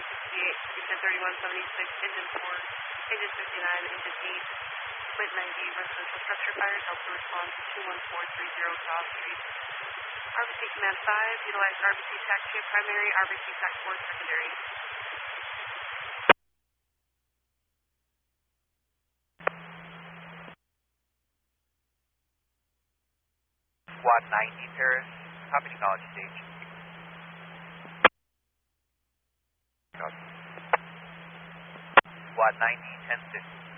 68, Houston 3176, engine 4, engine 59, engine 8, wind 90, residential structure fire, Delta response 21430 South Street. RBC Command 5, utilize RBC TAC 2 primary, RBC TAC 4 secondary. Squad 90 Paris, copy to knowledge stage. Copy. Squad 90, 10-6.